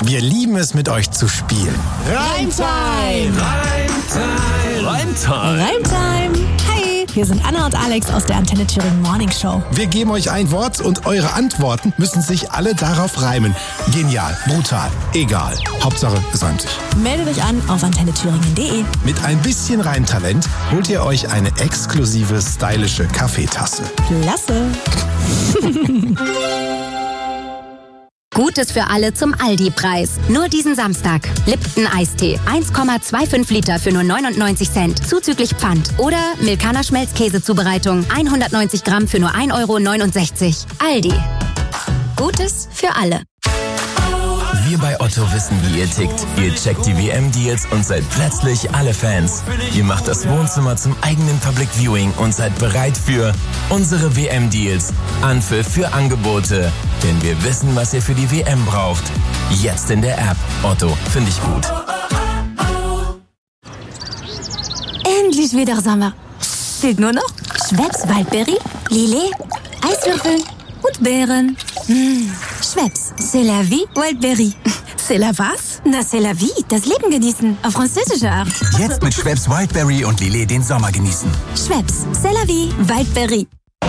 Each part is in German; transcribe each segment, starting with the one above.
Wir lieben es, mit euch zu spielen. Reimtime! Reimtime! Hi, hier sind Anna und Alex aus der Antenne Thüringen Morning Show. Wir geben euch ein Wort und eure Antworten müssen sich alle darauf reimen. Genial, brutal, egal. Hauptsache, es reimt sich. Meldet euch an auf antennethüringen.de. Mit ein bisschen Reimtalent holt ihr euch eine exklusive, stylische Kaffeetasse. Klasse! Gutes für alle zum Aldi-Preis. Nur diesen Samstag. Lipton Eistee. 1,25 Liter für nur 99 Cent. Zuzüglich Pfand. Oder Milkaner Schmelzkäsezubereitung. 190 Gramm für nur 1,69 €. Aldi. Gutes für alle. Wir bei Otto wissen, wie ihr tickt. Ihr checkt die WM-Deals und seid plötzlich alle Fans. Ihr macht das Wohnzimmer zum eigenen Public Viewing und seid bereit für unsere WM-Deals. Anpfiff für Angebote. Denn wir wissen, was ihr für die WM braucht. Jetzt in der App. Otto, finde ich gut. Endlich wieder Sommer. Fehlt nur noch Schweppes Waldbeere, Lillet, Eiswürfel und Beeren. Schweppes, c'est la vie, Waldberry. C'est la was? Na, c'est la vie, das Leben genießen, auf französische Art. Jetzt mit Schweppes Wildberry und Lillet den Sommer genießen. Schweppes, c'est la vie, Waldberry.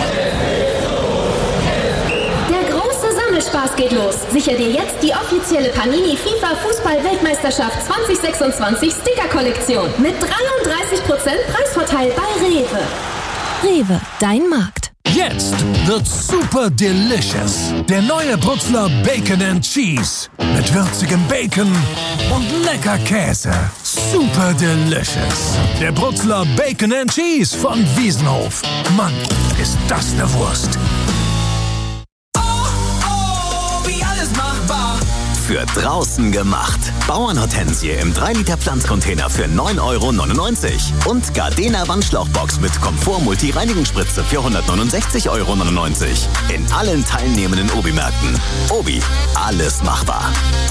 Der große Sammelspaß geht los. Sicher dir jetzt die offizielle Panini FIFA Fußball-Weltmeisterschaft 2026 Sticker-Kollektion mit 33% Preisvorteil bei Rewe. Rewe, dein Markt. Jetzt wird super delicious. Der neue Brutzler Bacon and Cheese. Mit würzigem Bacon und lecker Käse. Super delicious. Der Brutzler Bacon and Cheese von Wiesenhof. Mann, ist das eine Wurst. Wie alles machbar. Für draußen gemacht. Bauernhortensie im 3-Liter Pflanzcontainer für 9,99 € und Gardena Wandschlauchbox mit Komfort-Multi-Reinigungsspritze für 169,99 € in allen teilnehmenden Obi-Märkten. Obi, alles machbar.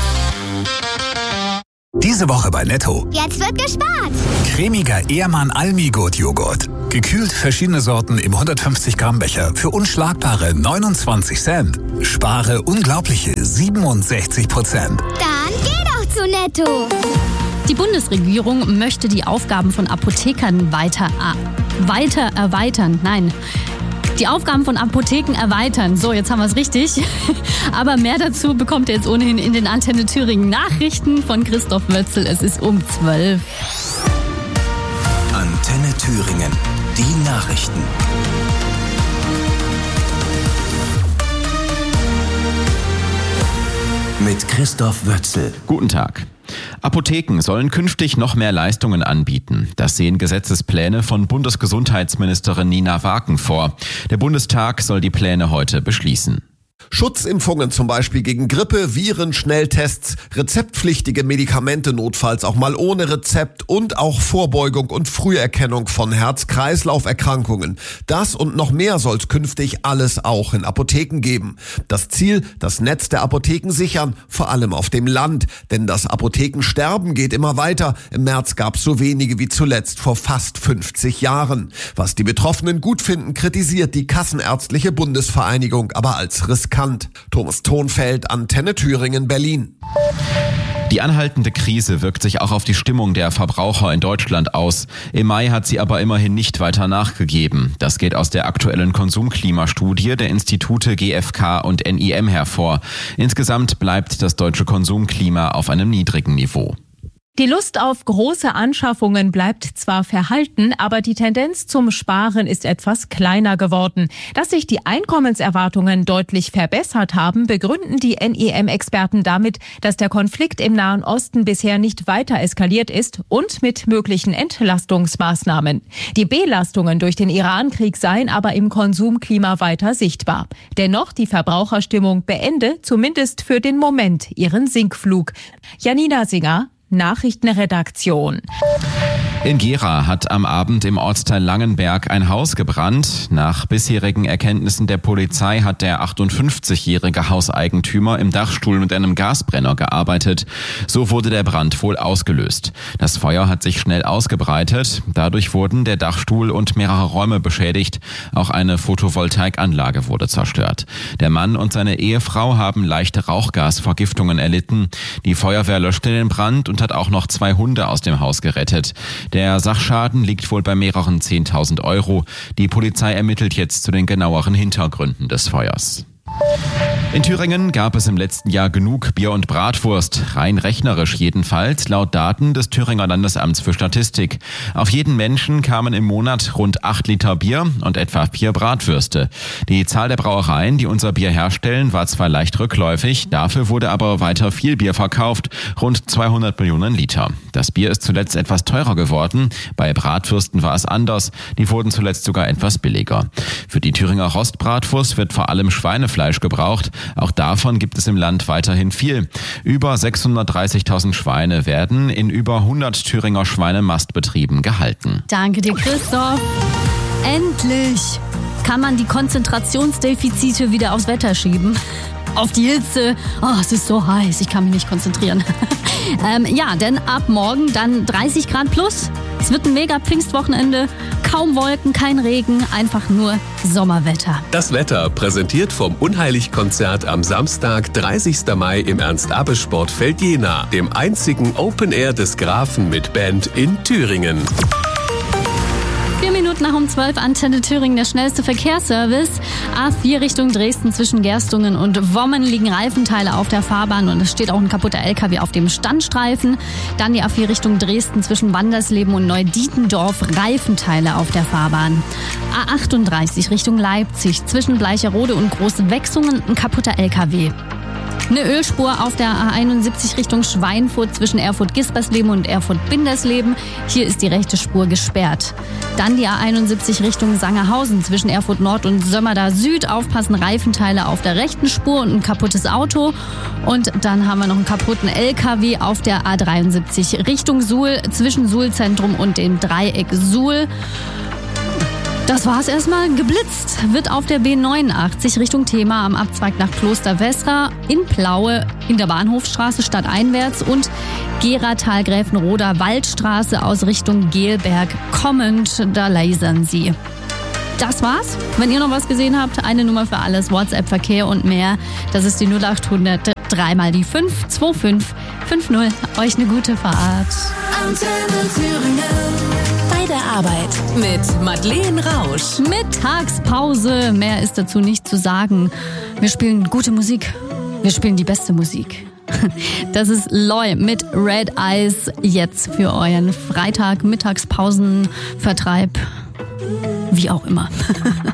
Diese Woche bei Netto. Jetzt wird gespart. Cremiger Ehrmann Almi-Gut Joghurt. Gekühlt verschiedene Sorten im 150 Gramm Becher für unschlagbare 29 Cent. Spare unglaubliche 67%. Dann geh doch zu Netto. Die Bundesregierung möchte die Aufgaben von Apothekern weiter erweitern. Nein. Die Aufgaben von Apotheken erweitern. So, jetzt haben wir es richtig. Aber mehr dazu bekommt ihr jetzt ohnehin in den Antenne Thüringen Nachrichten von Christoph Wötzel. Es ist um 12. Antenne Thüringen. Die Nachrichten. Mit Christoph Wötzel. Guten Tag. Apotheken sollen künftig noch mehr Leistungen anbieten. Das sehen Gesetzespläne von Bundesgesundheitsministerin Nina Waken vor. Der Bundestag soll die Pläne heute beschließen. Schutzimpfungen zum Beispiel gegen Grippe, Viren, Schnelltests, rezeptpflichtige Medikamente notfalls auch mal ohne Rezept und auch Vorbeugung und Früherkennung von Herz-Kreislauf-Erkrankungen. Das und noch mehr soll es künftig alles auch in Apotheken geben. Das Ziel, das Netz der Apotheken sichern, vor allem auf dem Land. Denn das Apothekensterben geht immer weiter. Im März gab es so wenige wie zuletzt vor fast 50 Jahren. Was die Betroffenen gut finden, kritisiert die Kassenärztliche Bundesvereinigung aber als riskant. Thomas Thonfeld, Antenne Thüringen, Berlin. Die anhaltende Krise wirkt sich auch auf die Stimmung der Verbraucher in Deutschland aus. Im Mai hat sie aber immerhin nicht weiter nachgegeben. Das geht aus der aktuellen Konsumklimastudie der Institute GfK und NIM hervor. Insgesamt bleibt das deutsche Konsumklima auf einem niedrigen Niveau. Die Lust auf große Anschaffungen bleibt zwar verhalten, aber die Tendenz zum Sparen ist etwas kleiner geworden. Dass sich die Einkommenserwartungen deutlich verbessert haben, begründen die NIM-Experten damit, dass der Konflikt im Nahen Osten bisher nicht weiter eskaliert ist und mit möglichen Entlastungsmaßnahmen. Die Belastungen durch den Iran-Krieg seien aber im Konsumklima weiter sichtbar. Dennoch, die Verbraucherstimmung beende zumindest für den Moment ihren Sinkflug. Janina Singer, Nachrichtenredaktion. In Gera hat am Abend im Ortsteil Langenberg ein Haus gebrannt. Nach bisherigen Erkenntnissen der Polizei hat der 58-jährige Hauseigentümer im Dachstuhl mit einem Gasbrenner gearbeitet. So wurde der Brand wohl ausgelöst. Das Feuer hat sich schnell ausgebreitet. Dadurch wurden der Dachstuhl und mehrere Räume beschädigt. Auch eine Photovoltaikanlage wurde zerstört. Der Mann und seine Ehefrau haben leichte Rauchgasvergiftungen erlitten. Die Feuerwehr löschte den Brand und hat auch noch 2 Hunde aus dem Haus gerettet. Der Sachschaden liegt wohl bei mehreren 10.000 Euro. Die Polizei ermittelt jetzt zu den genaueren Hintergründen des Feuers. In Thüringen gab es im letzten Jahr genug Bier und Bratwurst, rein rechnerisch jedenfalls, laut Daten des Thüringer Landesamts für Statistik. Auf jeden Menschen kamen im Monat rund 8 Liter Bier und etwa 4 Bratwürste. Die Zahl der Brauereien, die unser Bier herstellen, war zwar leicht rückläufig, dafür wurde aber weiter viel Bier verkauft, rund 200 Millionen Liter. Das Bier ist zuletzt etwas teurer geworden, bei Bratwürsten war es anders, die wurden zuletzt sogar etwas billiger. Für die Thüringer Rostbratwurst wird vor allem Schweinefleisch gebraucht. Auch davon gibt es im Land weiterhin viel. Über 630.000 Schweine werden in über 100 Thüringer Schweinemastbetrieben gehalten. Danke dir, Christoph. Endlich kann man die Konzentrationsdefizite wieder aufs Wetter schieben. Auf die Hitze. Oh, es ist so heiß, ich kann mich nicht konzentrieren. Ja, denn ab morgen dann 30 Grad plus. Es wird ein mega Pfingstwochenende. Kaum Wolken, kein Regen, einfach nur Sommerwetter. Das Wetter präsentiert vom Unheilig-Konzert am Samstag, 30. Mai im Ernst-Abbe-Sportfeld Jena, dem einzigen Open Air des Grafen mit Band in Thüringen. 4 Minuten nach um 12, Antenne Thüringen, der schnellste Verkehrsservice. A4 Richtung Dresden zwischen Gerstungen und Wommen liegen Reifenteile auf der Fahrbahn und es steht auch ein kaputter LKW auf dem Standstreifen. Dann die A4 Richtung Dresden zwischen Wandersleben und Neudietendorf, Reifenteile auf der Fahrbahn. A38 Richtung Leipzig zwischen Bleicherode und Großwechsungen ein kaputter LKW. Eine Ölspur auf der A71 Richtung Schweinfurt zwischen Erfurt-Gispersleben und Erfurt-Bindersleben. Hier ist die rechte Spur gesperrt. Dann die A71 Richtung Sangerhausen zwischen Erfurt Nord und Sömmerda Süd. Aufpassen, Reifenteile auf der rechten Spur und ein kaputtes Auto. Und dann haben wir noch einen kaputten LKW auf der A73 Richtung Suhl zwischen Suhl-Zentrum und dem Dreieck Suhl. Das war's erstmal. Geblitzt wird auf der B89 Richtung Thema am Abzweig nach Klosterwessra, in Plaue, in der Bahnhofstraße stadteinwärts und Geratal-Gräfenroda Waldstraße aus Richtung Gelberg kommend. Da lasern sie. Das war's. Wenn ihr noch was gesehen habt, eine Nummer für alles, WhatsApp, Verkehr und mehr. Das ist die 0800 3 mal die 5 25 50. Euch eine gute Fahrt. Antenne Thüringen. Bei der Arbeit mit Madeleine Rausch. Mittagspause. Mehr ist dazu nicht zu sagen. Wir spielen gute Musik. Wir spielen die beste Musik. Das ist Loy mit Red Eyes jetzt für euren Freitag Mittagspausenvertreib. Wie auch immer.